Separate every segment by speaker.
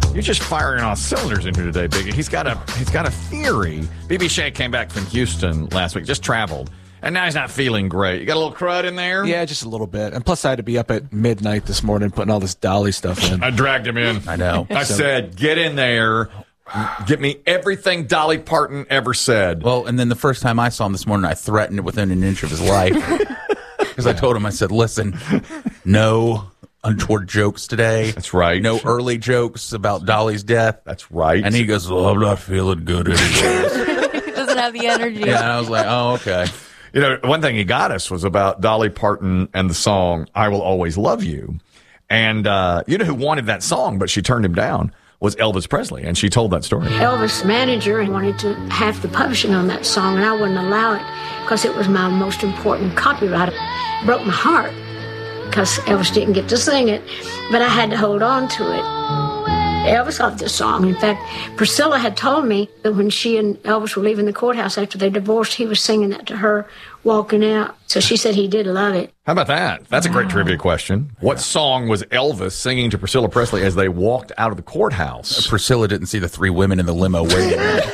Speaker 1: You're just firing on cylinders in here today, Biggie. He's got a theory. BB Shea came back from Houston last week, just traveled, and now he's not feeling great. You got a little crud in there?
Speaker 2: Yeah, just a little bit. And plus, I had to be up at midnight this morning putting all this Dolly stuff in.
Speaker 1: I dragged him in.
Speaker 2: I know.
Speaker 1: I said, get in there. Get me everything Dolly Parton ever said.
Speaker 3: Well, and then the first time I saw him this morning, I threatened within an inch of his life. Because I told him, I said, listen, no untoward jokes today.
Speaker 1: That's right.
Speaker 3: No early jokes about Dolly's death.
Speaker 1: That's right.
Speaker 3: And he goes, well, I'm not feeling good anymore.
Speaker 4: He doesn't have the energy.
Speaker 3: Yeah, and I was like, oh, okay.
Speaker 1: You know, one thing he got us was about Dolly Parton and the song I Will Always Love You. And you know who wanted that song, but she turned him down, was Elvis Presley. And she told that story.
Speaker 5: Elvis' manager wanted to have the publishing on that song, and I wouldn't allow it because it was my most important copyright. It broke my heart because Elvis didn't get to sing it, but I had to hold on to it. Elvis loved this song. In fact, Priscilla had told me that when she and Elvis were leaving the courthouse after they divorced, he was singing that to her walking out. So she said he did love it.
Speaker 1: How about that? That's a great trivia question. What song was Elvis singing to Priscilla Presley as they walked out of the courthouse?
Speaker 3: Priscilla didn't see the three women in the limo waiting.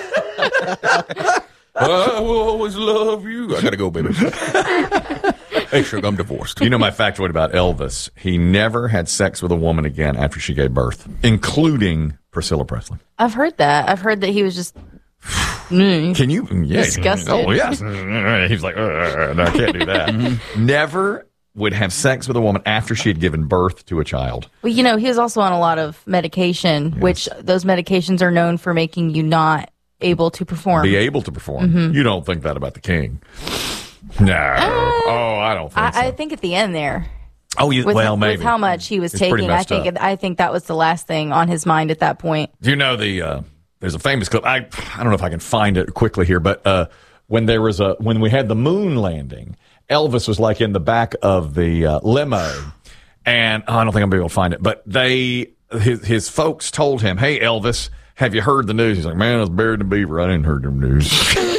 Speaker 3: I will always love you. I got to go, baby. Hey, sugar, I'm divorced.
Speaker 1: You know my factoid about Elvis? He never had sex with a woman again after she gave birth, including Priscilla Presley.
Speaker 4: I've heard that. I've heard that he was just
Speaker 1: Can you? Yeah.
Speaker 4: Disgusted.
Speaker 1: Oh, yes. He's like, no, I can't do that. Never would have sex with a woman after she had given birth to a child.
Speaker 4: Well, you know, he was also on a lot of medication, which those medications are known for making you not able to perform.
Speaker 1: Be able to perform. You don't think that about the king. No. I don't think so.
Speaker 4: I think at the end there.
Speaker 1: Oh, maybe.
Speaker 4: With how much he was
Speaker 1: It's pretty
Speaker 4: taking,
Speaker 1: messed
Speaker 4: I think that was the last thing on his mind at that point.
Speaker 1: Do you know there's a famous clip. I don't know if I can find it quickly here, but when we had the moon landing, Elvis was like in the back of the limo, and I don't think I'm gonna be able to find it. But his folks told him, "Hey, Elvis, have you heard the news?" He's like, "Man, I was buried in the beaver. I didn't hear the news."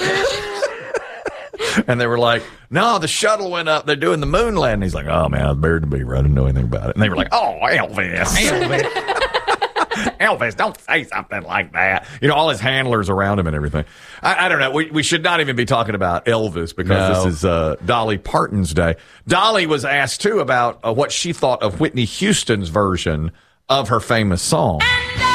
Speaker 1: And they were like, "No, the shuttle went up. They're doing the moon landing." He's like, "Oh man, I was buried in the beaver. I didn't know anything about it." And they were like, "Oh, Elvis." Elvis, don't say something like that. You know, all his handlers around him and everything. I don't know. We should not even be talking about Elvis because this is Dolly Parton's day. Dolly was asked, too, about what she thought of Whitney Houston's version of her famous song.